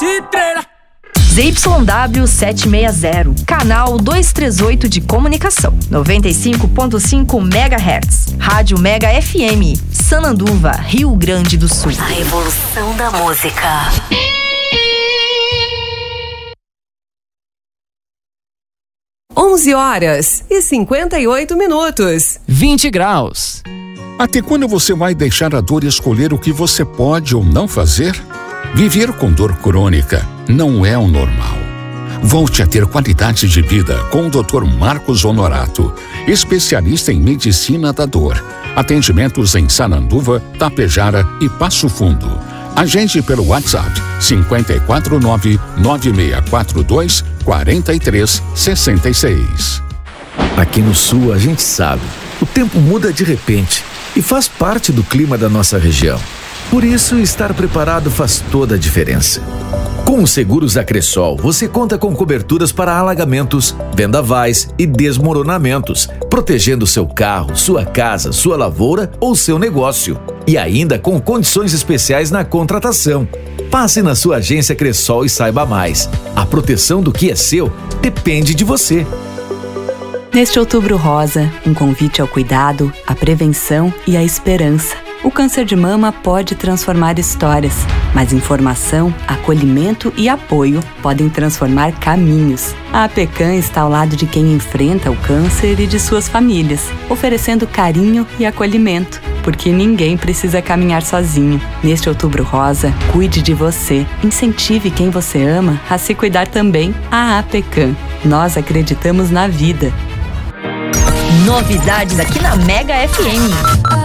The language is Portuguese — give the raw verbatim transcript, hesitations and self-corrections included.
Cidreira. Z Y W setecentos e sessenta, canal duzentos e trinta e oito de comunicação, noventa e cinco ponto cinco megahertz, Rádio Mega F M, Sananduva, Rio Grande do Sul. A revolução da música. onze horas e cinquenta e oito minutos. vinte graus. Até quando você vai deixar a dor escolher o que você pode ou não fazer? Viver com dor crônica não é o normal. Volte a ter qualidade de vida com o doutor Marcos Honorato, especialista em medicina da dor. Atendimentos em Sananduva, Tapejara e Passo Fundo. Agende pelo WhatsApp cinco quatro nove, nove seis quatro dois, quatro três seis seis. Aqui no sul a gente sabe, o tempo muda de repente e faz parte do clima da nossa região. Por isso, estar preparado faz toda a diferença. Com os seguros da Cressol, você conta com coberturas para alagamentos, vendavais e desmoronamentos, protegendo seu carro, sua casa, sua lavoura ou seu negócio. E ainda com condições especiais na contratação. Passe na sua agência Cressol e saiba mais. A proteção do que é seu depende de você. Neste Outubro Rosa, um convite ao cuidado, à prevenção e à esperança. O câncer de mama pode transformar histórias, mas informação, acolhimento e apoio podem transformar caminhos. A APECAM está ao lado de quem enfrenta o câncer e de suas famílias, oferecendo carinho e acolhimento, porque ninguém precisa caminhar sozinho. Neste Outubro Rosa, cuide de você, incentive quem você ama a se cuidar também. A APECAM. Nós acreditamos na vida. Novidades aqui na Mega F M.